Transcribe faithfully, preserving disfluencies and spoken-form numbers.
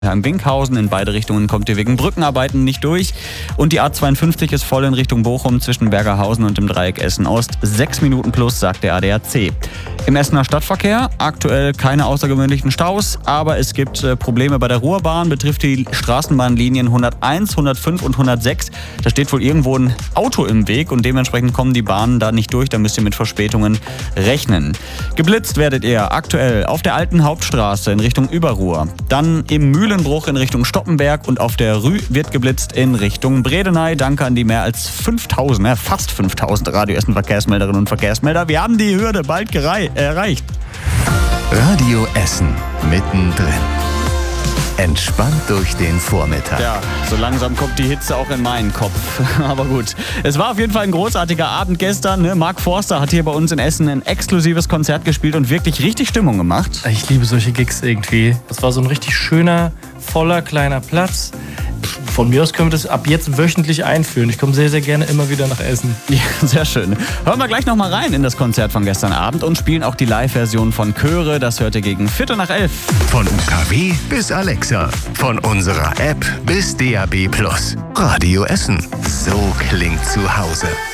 In Winkhausen in beide Richtungen kommt ihr wegen Brückenarbeiten nicht durch. Und die A zweiundfünfzig ist voll in Richtung Bochum zwischen Bergerhausen und dem Dreieck Essen-Ost. Sechs Minuten plus, sagt der A D A C. Im Essener Stadtverkehr aktuell keine außergewöhnlichen Staus, aber es gibt äh, Probleme bei der Ruhrbahn, betrifft die Straßenbahnlinien hunderteins, hundertfünf und hundertsechs. Da steht wohl irgendwo ein Auto im Weg und dementsprechend kommen die Bahnen da nicht durch, da müsst ihr mit Verspätungen rechnen. Geblitzt werdet ihr aktuell auf der alten Hauptstraße in Richtung Überruhr, dann im Mühlenbruch in Richtung Stoppenberg und auf der Rü wird geblitzt in Richtung Bredeney. Danke an die mehr als fünftausend, ja, fast fünftausend Radio Essen Verkehrsmelderinnen und Verkehrsmelder. Wir haben die Hürde bald gerei- erreicht. Radio Essen mittendrin. Entspannt durch den Vormittag. Ja, so langsam kommt die Hitze auch in meinen Kopf. Aber gut. Es war auf jeden Fall ein großartiger Abend gestern. Ne? Mark Forster hat hier bei uns in Essen ein exklusives Konzert gespielt und wirklich richtig Stimmung gemacht. Ich liebe solche Gigs irgendwie. Das war so ein richtig schöner, voller, kleiner Platz. Von mir aus können wir das ab jetzt wöchentlich einführen. Ich komme sehr, sehr gerne immer wieder nach Essen. Ja, sehr schön. Hören wir gleich nochmal rein in das Konzert von gestern Abend und spielen auch die Live-Version von Chöre. Das hört ihr gegen Viertel nach elf. Von U K W bis Alexa. Von unserer App bis D A B Plus. Radio Essen. So klingt zu Hause.